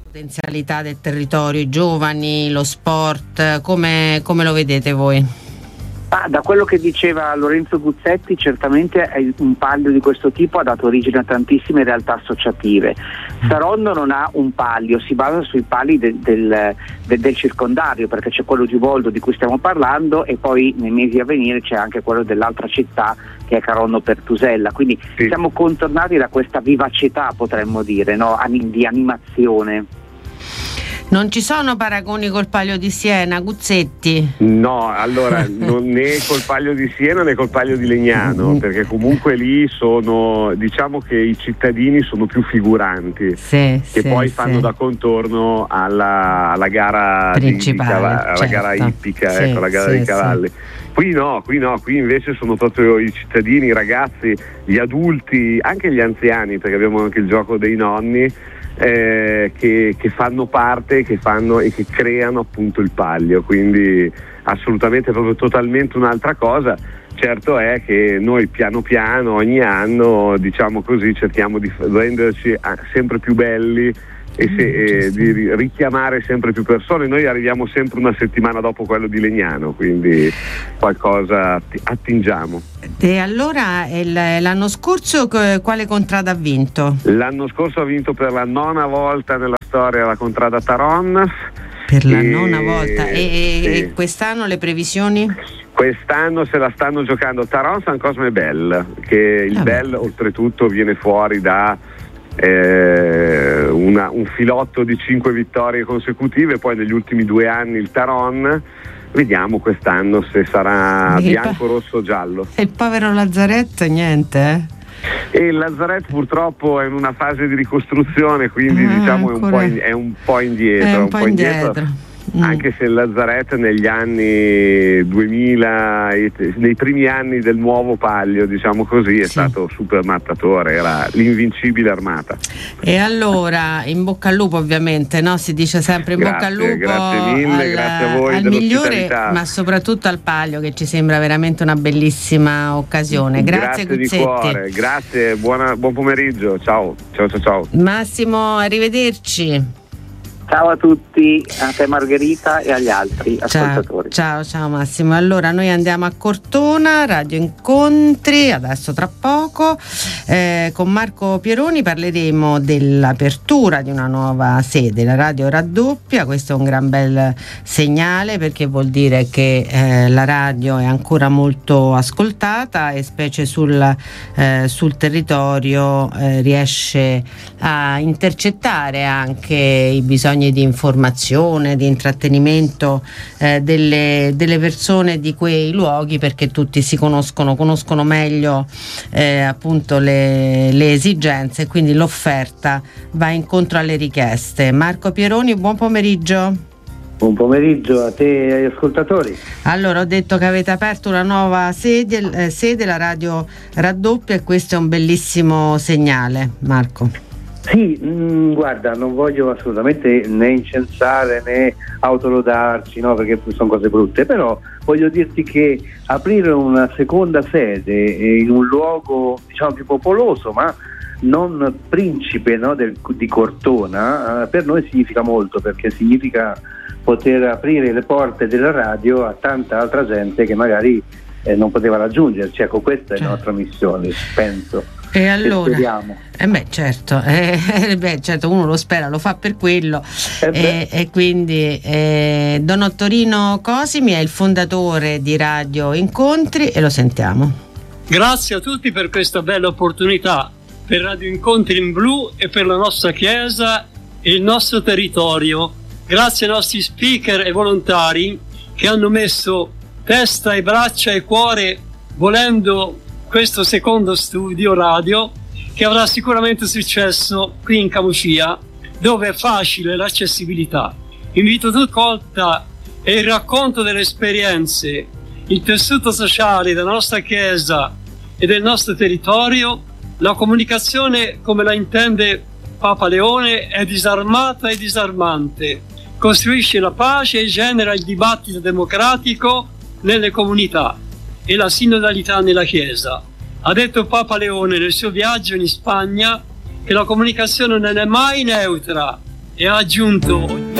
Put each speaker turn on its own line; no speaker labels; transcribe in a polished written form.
potenzialità del territorio, i giovani, lo sport, come lo vedete voi?
Da quello che diceva Lorenzo Guzzetti, certamente un palio di questo tipo ha dato origine a tantissime realtà associative. Saronno non ha un palio, si basa sui pali del circondario, perché c'è quello di Uboldo di cui stiamo parlando e poi nei mesi a venire c'è anche quello dell'altra città che è Caronno Pertusella, quindi siamo contornati da questa vivacità, potremmo dire, no? Di animazione.
Non ci sono paragoni col Palio di Siena, Guzzetti?
No, allora né col Palio di Siena né col Palio di Legnano, perché comunque lì diciamo che i cittadini sono più figuranti, che poi fanno da contorno alla gara
principale,
alla gara ippica, la gara dei cavalli. Qui invece sono proprio i cittadini, i ragazzi, gli adulti, anche gli anziani, perché abbiamo anche il gioco dei nonni, che fanno parte, che fanno e che creano appunto il Palio, quindi assolutamente proprio totalmente un'altra cosa. Certo è che noi piano piano ogni anno, diciamo così, cerchiamo di renderci sempre più belli e di richiamare sempre più persone. Noi arriviamo sempre una settimana dopo quello di Legnano, quindi qualcosa attingiamo.
E allora l'anno scorso quale contrada ha vinto?
L'anno scorso ha vinto per la 9ª volta nella storia la contrada Taron.
Per la 9ª volta e quest'anno le previsioni?
Quest'anno se la stanno giocando Taron, San Cosme e Bell, che il Bell oltretutto viene fuori da un filotto di 5 vittorie consecutive, poi negli ultimi 2 anni il Taron. Vediamo quest'anno se sarà bianco, rosso o giallo.
E il povero Lazzaretto niente,
E il Lazzaretto purtroppo è in una fase di ricostruzione, quindi diciamo è un po' indietro. Anche se il Lazzaretto negli anni 2000, nei primi anni del nuovo Palio, diciamo così, è stato super mattatore, era l'invincibile armata.
E allora in bocca al lupo, ovviamente, no? Si dice sempre in bocca al lupo,
grazie mille, grazie a voi
al migliore, ma soprattutto al Palio, che ci sembra veramente una bellissima occasione. Grazie Guzzetti.
Di cuore, grazie, buon pomeriggio, ciao.
Massimo, arrivederci.
Ciao a tutti, a te Margherita e agli altri ascoltatori.
Ciao Massimo. Allora noi andiamo a Cortona, Radio Incontri, adesso tra poco, con Marco Pieroni parleremo dell'apertura di una nuova sede, la radio raddoppia. Questo è un gran bel segnale, perché vuol dire che la radio è ancora molto ascoltata e specie sul territorio riesce a intercettare anche i bisogni di informazione, di intrattenimento delle persone di quei luoghi, perché tutti si conoscono meglio appunto le esigenze, e quindi l'offerta va incontro alle richieste. Marco Pieroni, buon pomeriggio.
Buon pomeriggio a te e agli ascoltatori.
Allora, ho detto che avete aperto una nuova sede, la radio raddoppia, e questo è un bellissimo segnale, Marco.
Sì, guarda, non voglio assolutamente né incensare né autolodarci, no, perché sono cose brutte, però voglio dirti che aprire una seconda sede in un luogo, diciamo, più popoloso, ma non principe, no, di Cortona, per noi significa molto, perché significa poter aprire le porte della radio a tanta altra gente che magari non poteva raggiungerci. Ecco, questa è la nostra missione, penso.
E allora,
speriamo.
Certo, uno lo spera, lo fa per quello. E quindi Don Ottorino Cosimi è il fondatore di Radio Incontri e lo sentiamo.
Grazie a tutti per questa bella opportunità, per Radio Incontri in Blu e per la nostra chiesa e il nostro territorio. Grazie ai nostri speaker e volontari che hanno messo testa e braccia e cuore volendo questo secondo studio radio, che avrà sicuramente successo qui in Camucia, dove è facile l'accessibilità. Invito tutti ascolta e il racconto delle esperienze, il tessuto sociale della nostra chiesa e del nostro territorio. La comunicazione, come la intende Papa Leone, è disarmata e disarmante, costruisce la pace e genera il dibattito democratico nelle comunità e la sinodalità nella Chiesa. Ha detto Papa Leone nel suo viaggio in Spagna che la comunicazione non è mai neutra, e ha aggiunto